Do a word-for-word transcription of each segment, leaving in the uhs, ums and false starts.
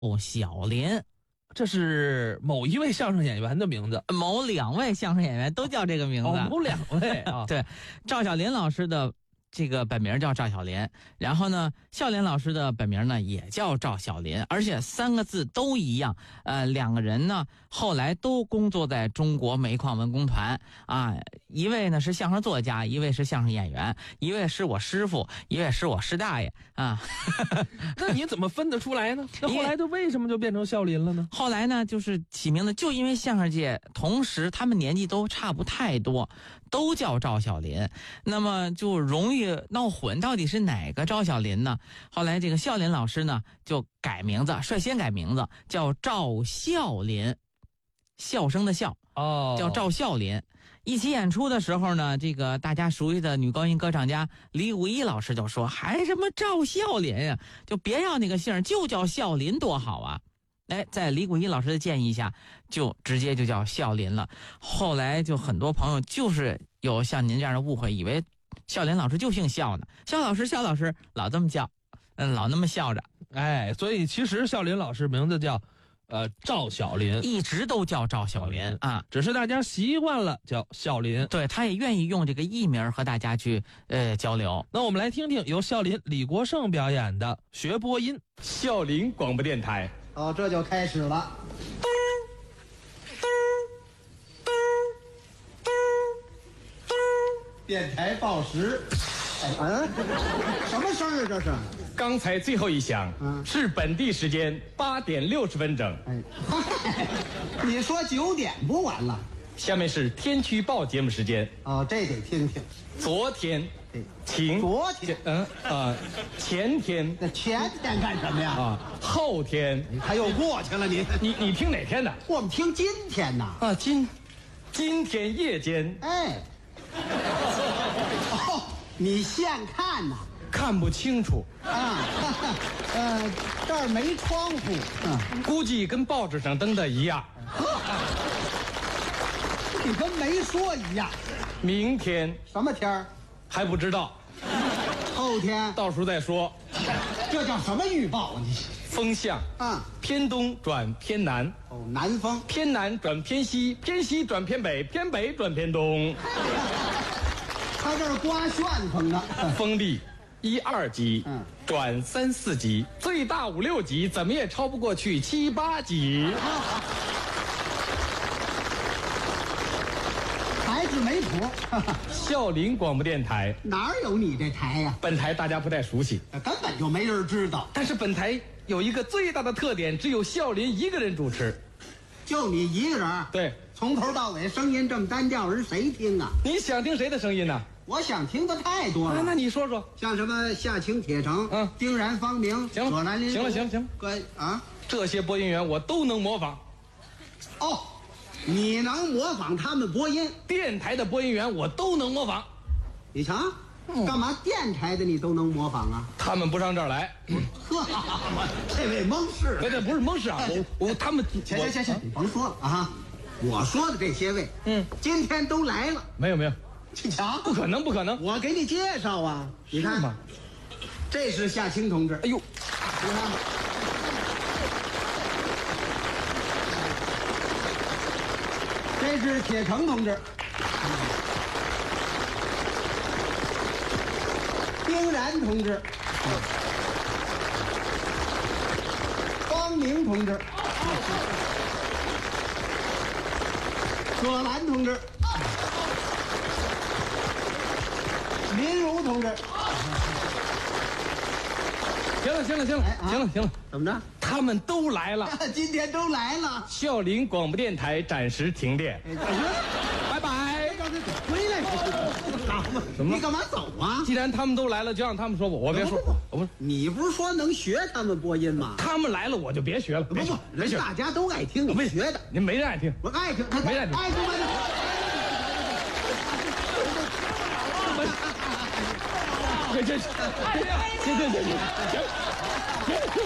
赵小林。 这是某一位相声演员的名字， 某两位相声演员都叫这个名字。 哦，某两位啊。 对，赵小林老师的这个本名叫赵小林，然后呢，孝林老师的本名呢也叫赵小林，而且三个字都一样。呃，两个人呢后来都工作在中国煤矿文工团啊，一位呢是相声作家，一位是相声演员，一位是我师傅，一位是我师大爷啊。 那你怎么分得出来呢？那后来就为什么就变成孝林了呢？ 后来呢，就是起名字，就因为相声界同时他们年纪都差不太多，都叫赵小林，那么就容易闹混，到底是哪个赵小林呢？后来这个孝林老师呢就改名字，率先改名字叫赵孝林，笑声的笑， 哦， 叫赵孝林。一起演出的时候呢，这个大家熟悉的女高音歌唱家李谷一老师就说，还什么赵孝林呀、啊，就别要那个姓，就叫孝林多好啊。哎，在李谷一老师的建议下，就直接就叫孝林了。后来就很多朋友就是有像您这样的误会，以为孝林老师就姓孝呢，孝老师孝老师老这么叫，嗯，老那么笑着。 哎，所以其实孝林老师名字叫呃赵小林， 一直都叫赵小林啊， 只是大家习惯了叫孝林。 对，他也愿意用这个艺名和大家去呃交流。 那我们来听听由孝林李国盛表演的学播音。 孝林广播电台。 哦，这就开始了。电台报时。哎，嗯，什么声儿这是？ 刚才最后一响， 嗯， 是本地时间八点六十分整。 哎，你说九点不完了？ 下面是天气预报节目时间。 哦，这得听听。 昨天晴， 昨天， 嗯啊、呃，前天， 那前天干什么呀？ 啊，后天， 他又过去了你。 你你听哪天的？ 我们听今天呐。 啊，今今天夜间， 哎，哦，你现看呐？ 看不清楚啊，呃，这儿没窗户，嗯， 估计跟报纸上登的一样。 你跟没说一样。 明天什么天儿？ 还不知道， 后天到时候再说。 这叫什么预报啊？你风向啊， 偏东转偏南， 哦，南风， 偏南转偏西，偏西转偏北，偏北转偏东。 他这儿刮旋风呢。 风力一二级， 嗯， 转三四级，最大五六级，怎么也超不过去七八级。 还是没谱。 孝林广播电台， 哪儿有你这台呀、 本台大家不太熟悉， 根本就没人知道。 但是本台有一个最大的特点，只有孝林一个人主持。 就你一个人？ 对， 从头到尾声音这么单调，人谁听啊？ 你想听谁的声音呢？ 我想听的太多了。 啊，那你说说。 像什么夏青铁城， 嗯， 丁然方明， 行了葛兰林， 行了行了行了哥啊， 这些播音员我都能模仿， 哦，你能模仿他们播音？ 电台的播音员我都能模仿。 你瞧，干嘛电台的你都能模仿啊？ 他们不上这儿来， 呵，这位蒙氏， 对对，不是蒙氏啊，我我他们行行行行，你甭说了啊！我说的这些位， 嗯， 今天都来了。 没有没有， 你瞧， 不可能不可能， 我给你介绍啊！你看是吗？ 这是夏青同志， 哎呦， 你看，这是铁城同志，丁然同志，方明同志，葛兰同志，林如同志。 行了行了行了哎啊行了行了， 怎么着？ 他们都来了。 今天都来了。 孝林广播电台暂时停电，拜拜。 回来，好嘛？ 什么你干嘛走啊？ 既然他们都来了，就让他们说我，我别说，我不是你不是说能学他们播音吗？ 他们来了我就别学了， 不不别学，别学， 人大家都爱听你学的， 您没人爱听。 我爱听， 没人听爱听吗？ 这这，行行行行行行，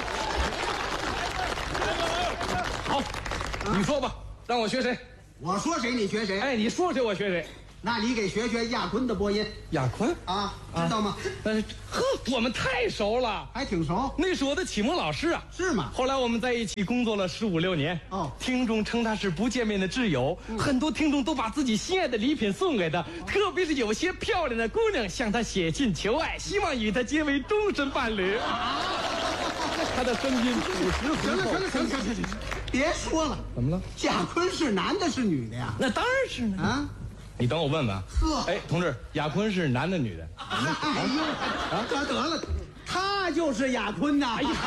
好，你说吧，让我学谁？ 我说谁你学谁？ 哎，你说谁我学谁。 那你给学学亚坤的播音亚坤啊，知道吗？ 呃，呵，我们太熟了， 还挺熟， 那是我的启蒙老师啊。 是吗？ 后来我们在一起工作了十五六年， 哦听众称他是不见面的挚友，很多听众都把自己心爱的礼品送给他，特别是有些漂亮的姑娘向他写信求爱，希望与他结为终身伴侣。他的声音朴实行浑厚。 了行了行了行了行了，别说了， 怎么了？ 亚坤是男的是女的呀？ 那当然是呢。 啊， 你等我问问。 呵哎，同志，亚坤是男的女的？ 哎呦，得得了，他就是亚坤呐！哎呀，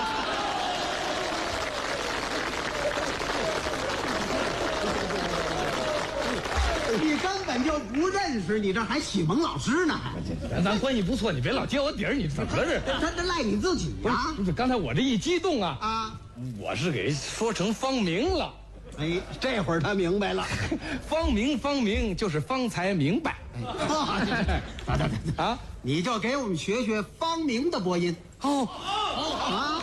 你根本就不认识，你这还启蒙老师呢？还咱关系不错，你别老揭我底儿，你怎么了这？ 这这赖你自己呀！ 不是，刚才我这一激动啊， 啊， 我是给说成方明了。 哎，这会儿他明白了。 方明，方明就是方才明白啊！ 你就给我们学学方明的播音哦， 啊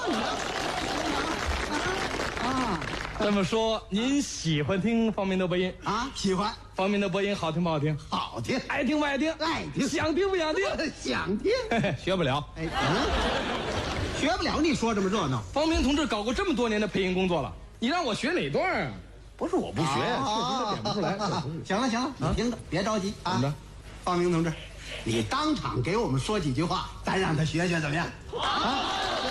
啊这么说您喜欢听方明的播音？ 啊！喜欢， 方明的播音好听不好听？ 好听， 爱听不爱听？ 爱听想听不想听？ 想听。 嘿嘿学不了。 哎，嗯，学不了，你说这么热闹。 方明同志搞过这么多年的配音工作了，你让我学哪段啊？不是我不学，确实他点不出来。 行了行了，你听着，别着急啊怎么着。 方明同志，你当场给我们说几句话，咱让他学学怎么样？啊！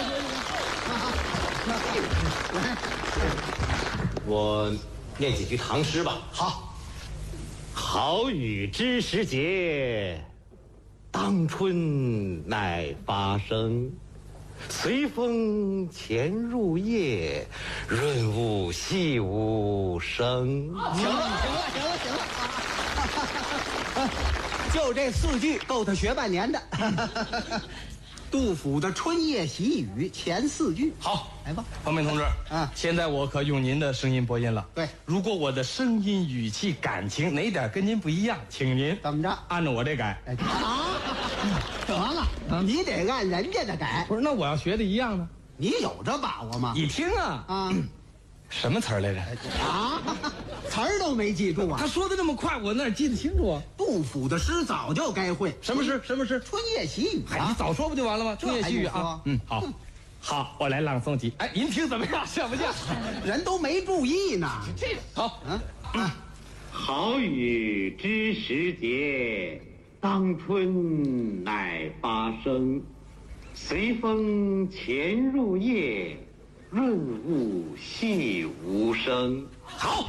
来， 我念几句唐诗吧。 好， 好雨知时节，当春乃发生。随风潜入夜，润物细无声。 行了行了行了行了，就这四句够他学半年的。杜甫的《春夜喜雨》前四句， 好， 来吧。 方明同志， 啊现在我可用您的声音播音了。 对， 如果我的声音、语气、感情哪点跟您不一样，请您怎么着？ 按照我这改。 哎啊，得了，你得按人家的改。 不是，那我要学的一样呢？ 你有这把握吗？ 你听啊， 啊什么词儿来着？ 啊，词儿都没记住啊他！说的那么快，我哪记得清楚啊？ 杜甫的诗早就该会。 什么诗？什么诗？ 春夜喜雨哎，你啊！ 早说不就完了吗？ 这春夜喜雨啊还用说。 嗯，好，好，我来朗诵几。哎，您听怎么样？像不像？ 人都没注意呢。 这好， 嗯， 好雨知时节，当春乃发生。随风潜入夜，润物细无声。 好，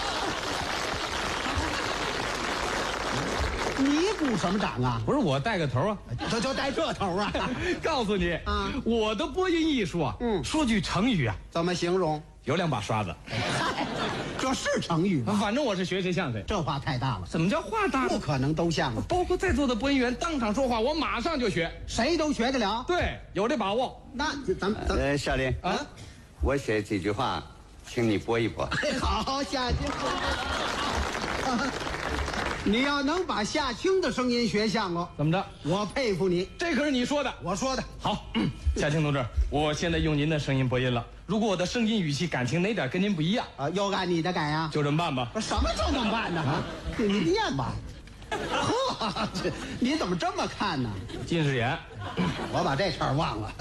你鼓什么掌啊？ 不是我带个头啊。 这就带这头啊？ 告诉你啊我的播音艺术啊， 嗯说句成语啊， 怎么形容？ 有两把刷子。 嗨，这是成语吗？ 反正我是学谁像谁。 这话太大了， 怎么叫话大呢？ 不可能都像啊， 包括在座的播音员当场说话，我马上就学。 谁都学得了。 对，有这把握。 那咱们咱们呃，少林啊， 我写几句话，请你播一播。 好下去。你要能把夏青的声音学像了， 怎么着？ 我佩服你。 这可是你说的。 我说的， 好，嗯夏青同志，我现在用您的声音播音了。如果我的声音、语气、感情哪点跟您不一样， 啊，又按你的改呀、 就这么办吧。 什么就这么办呢？你你念吧。呵，这你怎么这么看呢？ 近视眼， 我把这茬儿忘了。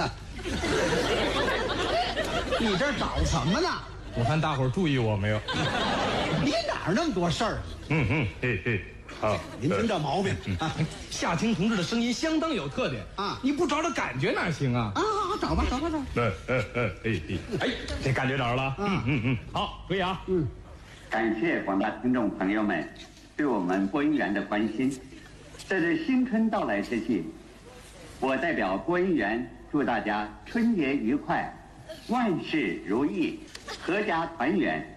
你这儿找什么呢？ 我看大伙儿注意我没有？ 你哪儿那么多事儿？ 嗯嗯，嘿嘿，好。 您听这毛病啊夏青同志的声音相当有特点啊你不找找感觉哪行啊？ 啊！找吧找吧找吧。 嗯嗯嗯，嘿嘿，哎，这感觉找着了。嗯嗯嗯，好，可以啊。 嗯， 感谢广大听众朋友们对我们播音员的关心。在这新春到来之际，我代表播音员祝大家春节愉快，万事如意，阖家团圆。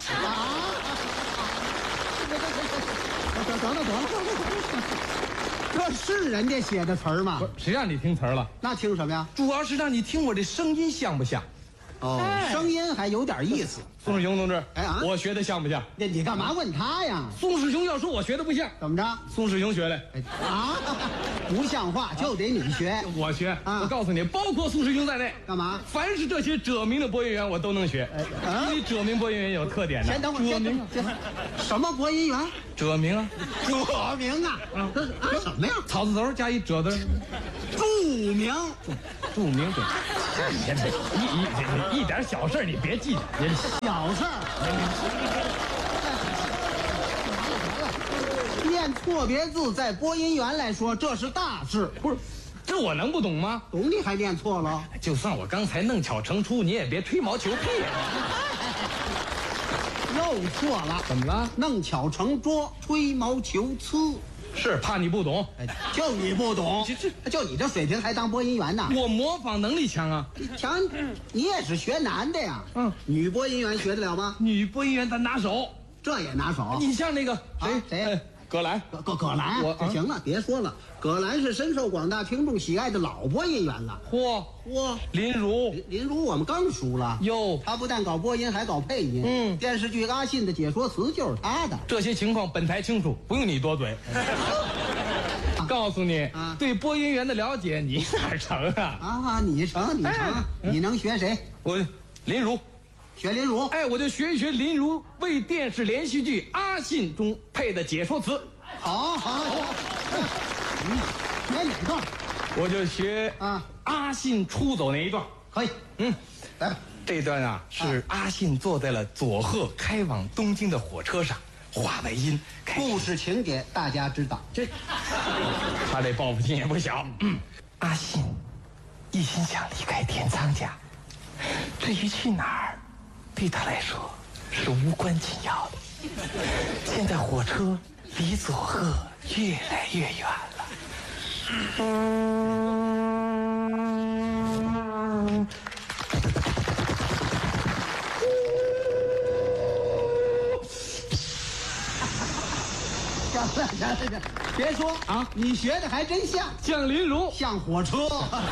得得了得了，这是人家写的词儿吗不？是，谁让你听词儿了？ 那听什么呀？ 主要是让你听我这声音像不像？ 哦，声音还有点意思。 宋世雄同志， 哎啊， 我学的像不像？ 那你干嘛问他呀？ 宋世雄要说我学的不像， 怎么着？ 宋世雄学的。 哎啊，不像话就得你学。 我学， 啊我告诉你，包括宋世雄在内， 干嘛？ 凡是这些者名的播音员，我都能学。 哎啊因为者名播音员有特点的。 先等会儿， 者先等名， 会儿。什么播音员？ 者名啊， 著名啊！这是啊什么呀？ 草字头加一者字， 著名。 著名者。一一一点小事你别记着，人小事儿。念错别字，在播音员来说，这是大事。 不是，这我能不懂吗？ 懂你还念错了？ 就算我刚才弄巧成拙，你也别吹毛求疵。 又错了。 怎么了？ 弄巧成拙，吹毛求疵。 是怕你不懂， 哎，就你不懂， 这这就你这水平还当播音员呢？ 我模仿能力强啊。 强，你也是学男的呀？ 嗯， 女播音员学得了吗？ 女播音员咱拿手， 这也拿手。 你像那个谁谁哎葛兰， 葛葛葛兰， 我这行了，别说了。葛兰是深受广大听众喜爱的老播音员了。 嚯， 嚯， 林如林林如我们更熟了。 哟， 他不但搞播音，还搞配音。 嗯电视剧《阿信》的解说词就是他的。 这些情况本台清楚，不用你多嘴。告诉你， 啊对播音员的了解你哪儿成啊？ 啊，你成你成， 哎你能学谁？ 我林如， 学林如。 哎，我就学一学林如为电视连续剧《阿信》中配的解说词。 好好好，嗯，学哪段？ 我就学啊阿信出走那一段。 可以， 嗯， 来吧。 这段啊是阿信坐在了佐贺开往东京的火车上，话外音开始故事情节大家知道。 这，他这报复心也不小。嗯，阿信一心想离开田仓家，至于去哪儿，对他来说是无关紧要的。现在火车离佐贺越来越远了。 行了行了行了，别说啊你学的还真像， 像林如， 像火车。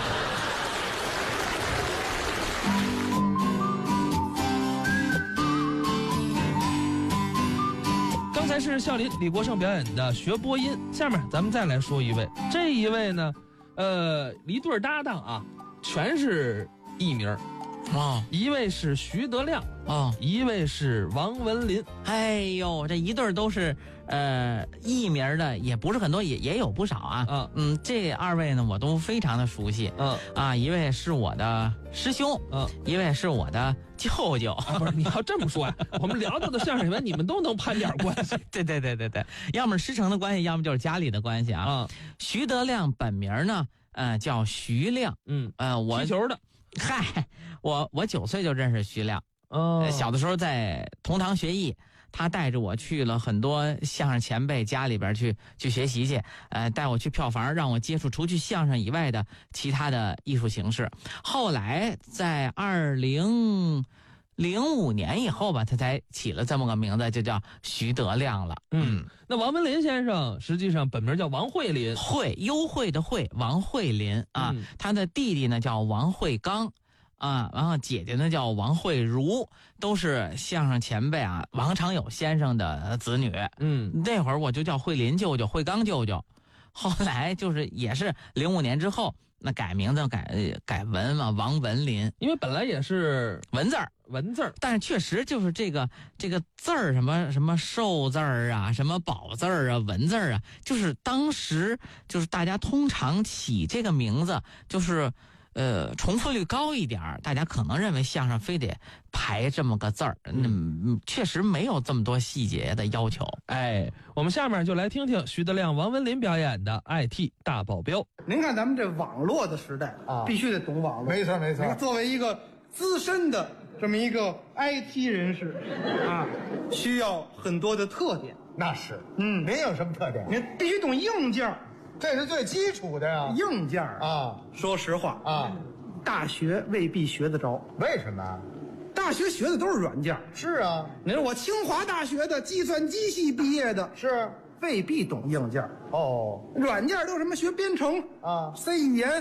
刚才是笑林李国盛表演的学播音，下面咱们再来说一位，这一位呢，呃，一对搭档啊，全是艺名， 哦一位是徐德亮， 哦， 一位是王文林。 哎呦，这一对儿都是呃艺名的，也不是很多，也也有不少啊。 嗯嗯，这二位呢，我都非常的熟悉。 嗯啊，一位是我的师兄， 嗯， 一位是我的舅舅。 啊，不是，你要这么说呀、我们聊到的相声演员，你们都能攀点关系。 对对对对对，要么师承的关系，要么就是家里的关系啊。 啊， 徐德亮本名呢，呃，叫徐亮。 嗯， 呃，我踢球的。 嗨，我我九岁就认识徐亮。 哦呃，小的时候在同堂学艺，他带着我去了很多相声前辈家里边去去学习去，呃，带我去票房，让我接触除去相声以外的其他的艺术形式。后来在二零零五年以后吧，他才起了这么个名字，就叫徐德亮了。 嗯，那王文林先生实际上本名叫王慧林， 慧，优惠的慧，王慧林啊， 嗯他的弟弟呢叫王慧刚。啊，然后姐姐呢叫王慧茹，都是相声前辈啊，王长友先生的子女。 嗯， 那会儿我就叫慧林舅舅、慧刚舅舅，后来就是也是零五年之后，那改名字改改文嘛，王文林， 因为本来也是文字儿。 文字儿， 但是确实就是这个这个字儿，什么什么寿字儿啊，什么宝字儿啊，文字儿啊，就是当时就是大家通常起这个名字，就是呃重复率高一点儿，大家可能认为相声非得排这么个字儿，嗯，确实没有这么多细节的要求。 哎，我们下面就来听听徐德亮、王文林表演的《I T 大保镖》。 您看咱们这网络的时代啊必须得懂网络。 没错没错您作为一个资深的这么一个 I T 人士啊，需要很多的特点。 那是， 嗯您有什么特点？ 您必须懂硬件儿， 这是最基础的呀。 硬件儿啊， 说实话啊， 大学未必学得着。 为什么？ 大学学的都是软件儿。 是啊， 你说我清华大学的计算机系毕业的， 是未必懂硬件儿。 哦软件儿都是什么学编程啊 ，C 语言、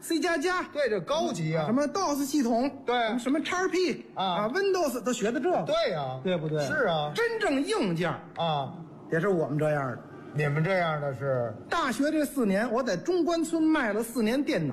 C 加加， 对，这高级啊。 什么 D O S 系统， 对， 什么 X P 啊 ，Windows 都学的这个。 对呀， 对不对？ 是啊， 真正硬件啊， 也是我们这样的。 你们这样的是大学这四年，我在中关村卖了四年电脑。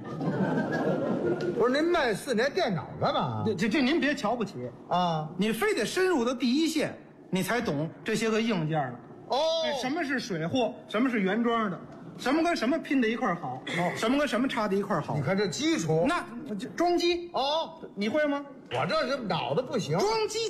不是您卖四年电脑干嘛？ 这这您别瞧不起啊， 你非得深入到第一线，你才懂这些个硬件了。 哦， 什么是水货，什么是原装的，什么跟什么拼在一块好，哦，什么跟什么插在一块好。 你看这基础， 那装机哦， 你会吗？ 我这是脑子不行。 装机